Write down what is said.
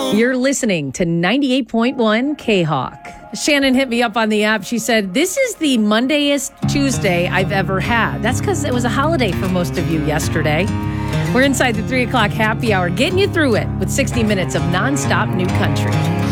You're listening to 98.1 K-Hawk. Shannon hit me up on the app. She said, this is the Mondayest Tuesday I've ever had. That's because it was a holiday for most of you yesterday. We're inside the 3 o'clock happy hour, getting you through it with 60 minutes of nonstop new country.